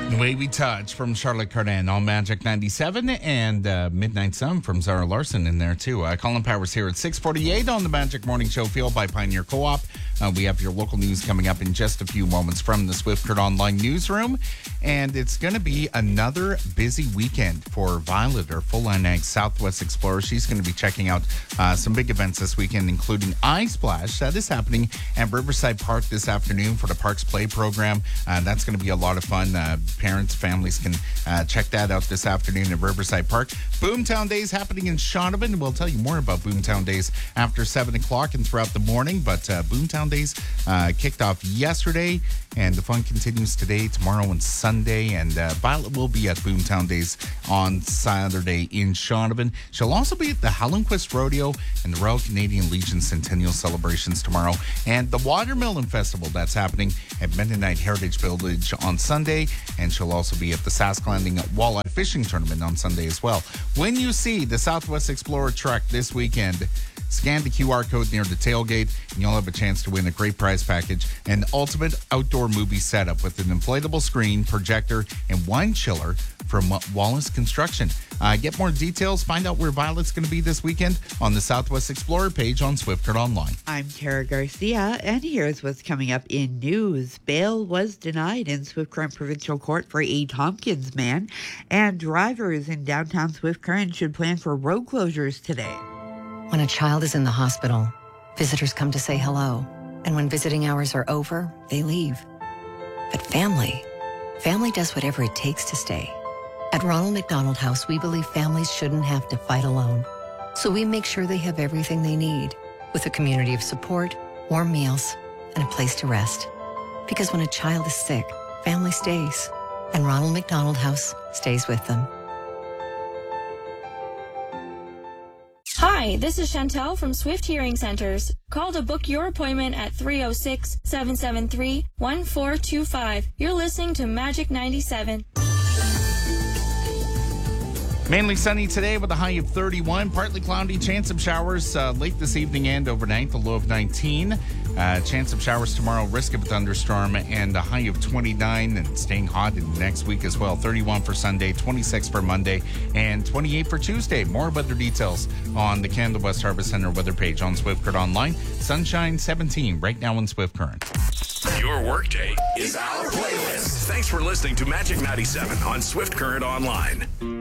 The Way We Touch from Charlotte Cardin on Magic 97 and Midnight Sun from Zara Larson in there too. Colin Powers here at 6:48 on the Magic Morning Show, fueled by Pioneer Co-op. We have your local news coming up in just a few moments from the Swift Current Online newsroom. And it's going to be another busy weekend for Violet, our full-line ag Southwest Explorer. She's going to be checking out some big events this weekend, including Ice Splash. That is happening at Riverside Park this afternoon for the Parks Play program. That's going to be a lot of fun. Parents, families can check that out this afternoon at Riverside Park. Boomtown Days happening in Shaunavon. We'll tell you more about Boomtown Days after 7 o'clock and throughout the morning. But Boomtown Days kicked off yesterday, and the fun continues today, tomorrow, and Sunday. And Violet will be at Boomtown Days on Saturday in Shaunavon. She'll also be at the Hallenquist Rodeo and the Royal Canadian Legion Centennial celebrations tomorrow, and the Watermelon Festival that's happening at Mennonite Heritage Village on Sunday. And she'll also be at the Sask Landing Walleye Fishing Tournament on Sunday as well. When you see the Southwest Explorer truck this weekend, scan the QR code near the tailgate, and you'll have a chance to win a great prize package, an ultimate outdoor movie setup with an inflatable screen, projector, and wine chiller from Wallace Construction. Get more details. Find out where Violet's going to be this weekend on the Southwest Explorer page on Swift Current Online. I'm Tara Garcia, and here's what's coming up in news. Bail was denied in Swift Current Provincial Court for a Tompkins man, and drivers in downtown Swift Current should plan for road closures today. When a child is in the hospital, visitors come to say hello. And when visiting hours are over, they leave. But family does whatever it takes to stay. At Ronald McDonald House, we believe families shouldn't have to fight alone. So we make sure they have everything they need, with a community of support, warm meals, and a place to rest. Because when a child is sick, family stays. And Ronald McDonald House stays with them. Hi, this is Chantel from Swift Hearing Centers. Call to book your appointment at 306-773-1425. You're listening to Magic 97. Mainly sunny today with a high of 31. Partly cloudy, chance of showers late this evening and overnight, the low of 19. Chance of showers tomorrow, risk of a thunderstorm, and a high of 29, and staying hot in next week as well. 31 for Sunday, 26 for Monday, and 28 for Tuesday. More weather details on the Canada West Harvest Center weather page on Swift Current Online. Sunshine 17 right now in Swift Current. Your workday is our playlist. Thanks for listening to Magic 97 on Swift Current Online.